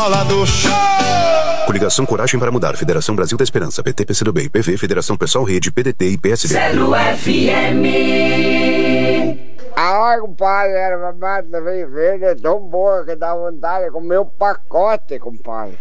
escola do show. Coligação Coragem para Mudar, Federação Brasil da Esperança, PT, PCdoB, PV, Federação Pessoal Rede, PDT e PSD. Zero FM. Ah, compadre, era uma mata verde, é tão boa que dá vontade de comer um pacote, compadre.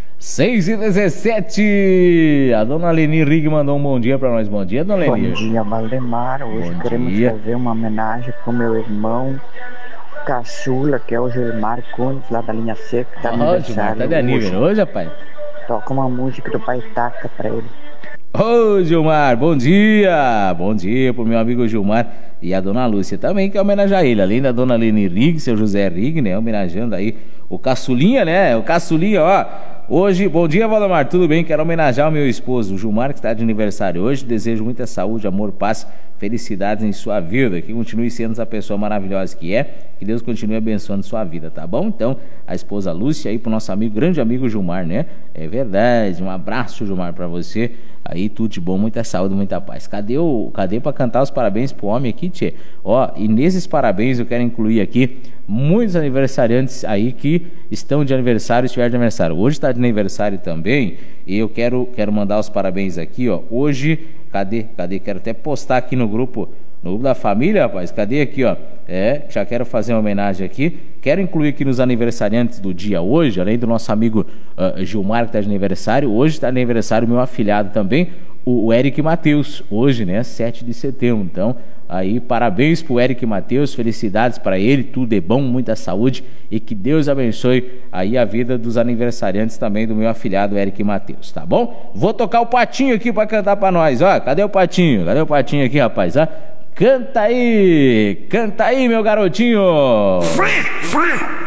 6h17. A dona Leni Rig mandou um bom dia pra nós. Bom dia, dona Leni. Bom dia, Valdemar. Hoje queremos fazer uma homenagem pro meu irmão caçula, que é o Gilmar Cundes, lá da Linha Seca, que tá aniversário. Tá de aniversário hoje, rapaz? Toca uma música do Pai Taca pra ele. Ô, Gilmar, bom dia! Bom dia pro meu amigo Gilmar e a dona Lúcia também, que homenagear ele. Além da dona Leni Rig, seu José Rig, né? Homenageando aí o caçulinha, né? O caçulinha, ó. Hoje, bom dia, Valdemar, tudo bem? Quero homenagear o meu esposo, o Gilmar, que está de aniversário hoje. Desejo muita saúde, amor, paz, felicidades em sua vida. Que continue sendo essa pessoa maravilhosa que é. Que Deus continue abençoando sua vida, tá bom? Então, a esposa Lúcia aí pro nosso amigo, grande amigo Gilmar, né? É verdade, um abraço, Gilmar, pra você. Aí, tudo de bom, muita saúde, muita paz. Cadê pra cantar os parabéns pro homem aqui, tchê? Ó, e nesses parabéns eu quero incluir aqui muitos aniversariantes aí que estão de aniversário, estiver de aniversário. Hoje está de aniversário também, e eu quero mandar os parabéns aqui, ó. Hoje, cadê? Quero até postar aqui no grupo da família, rapaz. Cadê aqui, ó? Já quero fazer uma homenagem aqui. Quero incluir aqui nos aniversariantes do dia hoje, além do nosso amigo Gilmar, que está de aniversário. Hoje está de aniversário meu afilhado também, o Eric Matheus. Hoje, né? 7 de setembro. Então, aí, parabéns pro Eric Matheus, felicidades para ele, tudo é bom, muita saúde e que Deus abençoe aí a vida dos aniversariantes também do meu afilhado Eric Matheus, tá bom? Vou tocar o Patinho aqui para cantar para nós, ó. Cadê o Patinho? Cadê o Patinho aqui, rapaz? Ó. Canta aí, meu garotinho.